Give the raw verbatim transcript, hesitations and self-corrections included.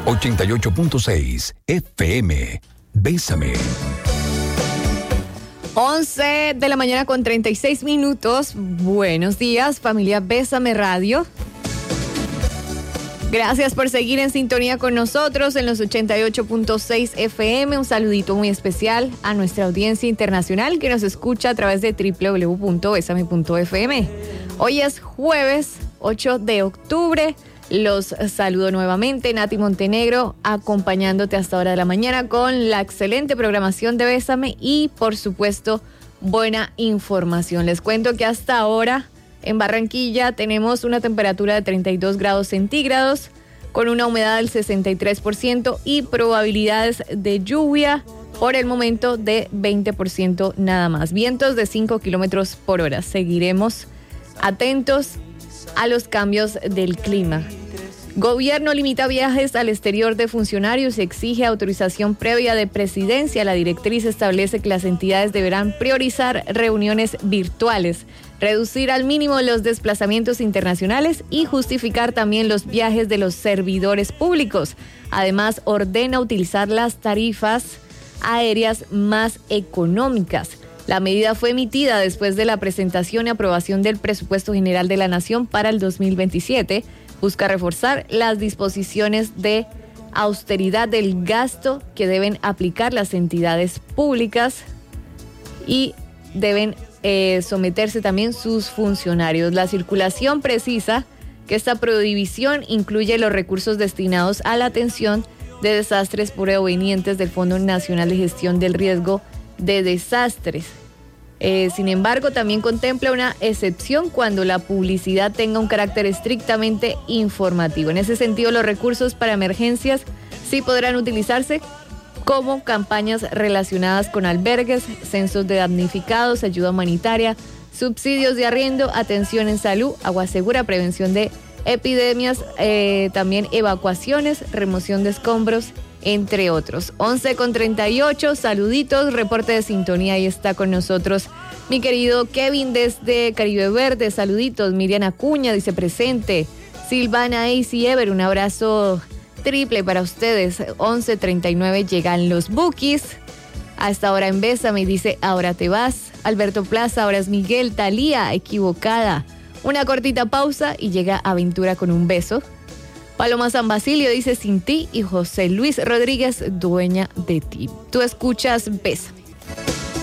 ochenta y ocho punto seis F M. Bésame. once de la mañana con treinta y seis minutos. Buenos días, familia Bésame Radio. Gracias por seguir en sintonía con nosotros en los ochenta y ocho punto seis F M. Un saludito muy especial a nuestra audiencia internacional que nos escucha a través de doble u doble u doble u punto besame punto f m. Hoy es jueves ocho de octubre. Los saludo nuevamente, Nati Montenegro, acompañándote hasta hora de la mañana con la excelente programación de Bésame y, por supuesto, buena información. Les cuento que hasta ahora en Barranquilla tenemos una temperatura de treinta y dos grados centígrados con una humedad del sesenta y tres por ciento y probabilidades de lluvia por el momento de veinte por ciento nada más. Vientos de cinco kilómetros por hora. Seguiremos atentos a los cambios del clima. Gobierno limita viajes al exterior de funcionarios y exige autorización previa de presidencia. La directriz establece que las entidades deberán priorizar reuniones virtuales, reducir al mínimo los desplazamientos internacionales y justificar también los viajes de los servidores públicos. Además, ordena utilizar las tarifas aéreas más económicas. La medida fue emitida después de la presentación y aprobación del Presupuesto General de la Nación para el dos mil veintisiete. Busca reforzar las disposiciones de austeridad del gasto que deben aplicar las entidades públicas y deben eh, someterse también sus funcionarios. La circulación precisa que esta prohibición incluye los recursos destinados a la atención de desastres provenientes del Fondo Nacional de Gestión del Riesgo de Desastres. Eh, sin embargo, también contempla una excepción cuando la publicidad tenga un carácter estrictamente informativo. En ese sentido, los recursos para emergencias sí podrán utilizarse como campañas relacionadas con albergues, censos de damnificados, ayuda humanitaria, subsidios de arriendo, atención en salud, agua segura, prevención de epidemias, eh, también evacuaciones, remoción de escombros, entre otros. once con treinta y ocho, saluditos, reporte de sintonía, ahí está con nosotros mi querido Kevin desde Caribe Verde, saluditos. Miriam Acuña dice presente, Silvana Acy Ever, un abrazo triple para ustedes. once treinta y nueve llegan los bookies, a esta hora en Bésame, dice ahora te vas. Alberto Plaza, ahora es Miguel. Talía, equivocada. Una cortita pausa y llega Aventura con un beso. Paloma San Basilio dice sin ti y José Luis Rodríguez, dueña de ti. Tú escuchas Bésame.